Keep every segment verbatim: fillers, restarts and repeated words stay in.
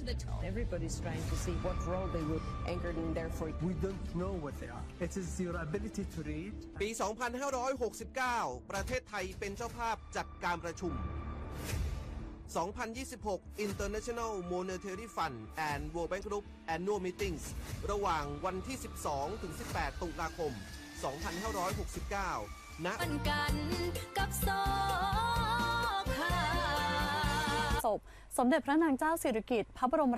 to the top. Everybody's trying to see what role they will anchor in there for. We don't know what they are. It is your ability to read. ปี สองพันห้าร้อยหกสิบเก้า ประเทศไทยเป็นเจ้าภาพจัดการประชุม สองพันยี่สิบหก International Monetary Fund and World Bank Group Annual Meetings ระหว่างวันที่ สิบสองถึงสิบแปด ตุลาคม สองพันห้าร้อยหกสิบเก้า ณกันกับโซค่ะศพสมเด็จพระนางเจ้าสิริกิติ์พระบรม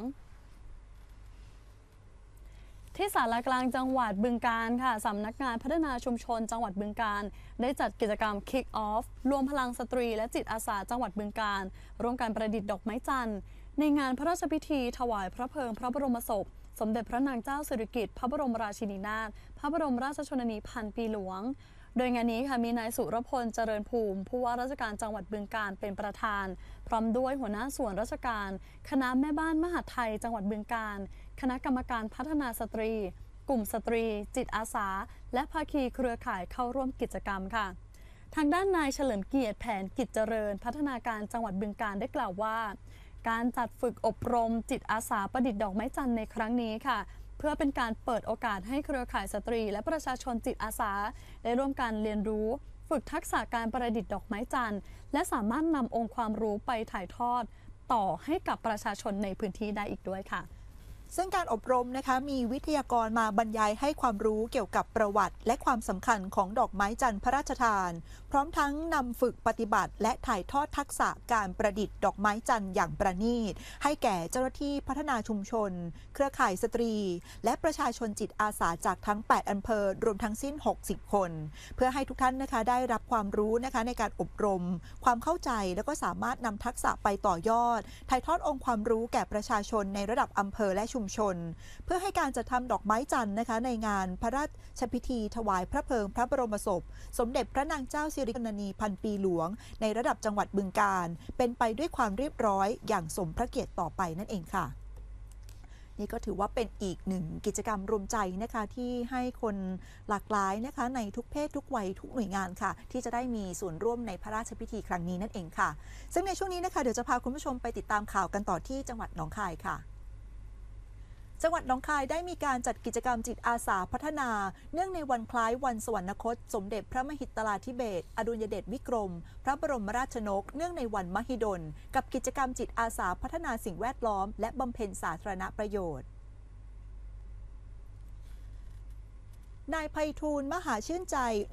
ที่ศาลากลางจังหวัดบึงกาฬค่ะสำนักงานพัฒนาชุมชนจังหวัดบึงกาฬได้จัดกิจกรรม Kick Off รวมพลังสตรีและจิตอาสาจังหวัดบึงกาฬร่วมกันประดิษฐ์ดอกไม้จันทร์ในงานพระราชพิธีถวายพระเพลิงพระบรมศพสมเด็จพระนางเจ้าสิริกิติ์พระบรมราชินีนาถพระบรมราชชนนีพันปีหลวงโดยงานนี้ค่ะมีนายสุรพลเจริญภูมิผู้ว่าราชการจังหวัดบึงกาฬเป็นประธานพร้อมด้วยหัวหน้าส่วนราชการคณะแม่บ้านมหาดไทยจังหวัดบึงกาฬคณะกรรมการพัฒนาสตรีกลุ่มสตรีจิตอาสาและภาคีเครือข่ายเข้าร่วมกิจกรรมค่ะทางด้านนายเฉลิมเกียรติแผนกิจเจริญพัฒนาการจังหวัดบึงกาฬได้กล่าวว่าการจัดฝึกอบรมจิตอาสาประดิษฐ์ดอกไม้จันทร์ในครั้งนี้ค่ะเพื่อเป็นการเปิดโอกาสให้เครือข่ายสตรีและประชาชนจิตอาสาได้ร่วมกันเรียนรู้ฝึกทักษะการประดิษฐ์ดอกไม้จันทร์และสามารถนำองค์ความรู้ไปถ่ายทอดต่อให้กับประชาชนในพื้นที่ได้อีกด้วยค่ะซึ่งการอบรมนะคะมีวิทยากรมาบรรยายให้ความรู้เกี่ยวกับประวัติและความสำคัญของดอกไม้จันทร์พระราชทานพร้อมทั้งนำฝึกปฏิบัติและถ่ายทอดทักษะการประดิษฐ์ดอกไม้จันทร์อย่างประณีตให้แก่เจ้าหน้าที่พัฒนาชุมชนเครือข่ายสตรีและประชาชนจิตอาสาจากทั้งแปดอำเภอรวมทั้งสิ้นหกสิบคนเพื่อให้ทุกท่านนะคะได้รับความรู้นะคะในการอบรมความเข้าใจแล้วก็สามารถนำทักษะไปต่อยอดถ่ายทอดองค์ความรู้แก่ประชาชนในระดับอำเภอและชุมชนเพื่อให้การจัดทำดอกไม้จันทร์นะคะในงานพระราชพิธีถวายพระเพลิงพระบรมศพสมเด็จพระนางเจ้าสิริกิติ์นีพันปีหลวงในระดับจังหวัดบึงกาฬเป็นไปด้วยความเรียบร้อยอย่างสมพระเกียรติต่อไปนั่นเองค่ะนี่ก็ถือว่าเป็นอีกหนึ่งกิจกรรมรวมใจนะคะที่ให้คนหลากหลายนะคะในทุกเพศทุกวัยทุกหน่วยงานค่ะที่จะได้มีส่วนร่วมในพระราชพิธีครั้งนี้นั่นเองค่ะซึ่งในช่วงนี้นะคะเดี๋ยวจะพาคุณผู้ชมไปติดตามข่าวกันต่อที่จังหวัดหนองคายค่ะจังหวัดหนองคายได้มีการจัดกิจกรรมจิตอาสาพัฒนาเนื่องในวันคล้ายวันสวรรคตสมเด็จพระมหิดลาธิเบศรอดุลยเดชวิกรมพระบรมราชชนกเนื่องในวันมหิดลกับกิจกรรมจิตอาสาพัฒนาสิ่งแวดล้อมและบำเพ็ญสาธารณประโยชน์นายไพฑูรย์มหาชื่นใจ